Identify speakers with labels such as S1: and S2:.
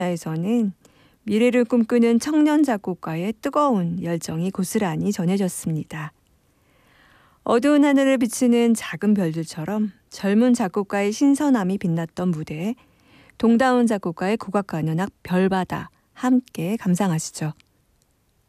S1: 에서는 미래를 꿈꾸는 청년 작곡가의 뜨거운 열정이 고스란히 전해졌습니다. 어두운 하늘을 비추는 작은 별들처럼 젊은 작곡가의 신선함이 빛났던 무대에 동다운 작곡가의 국악관현악 별바다 함께 감상하시죠.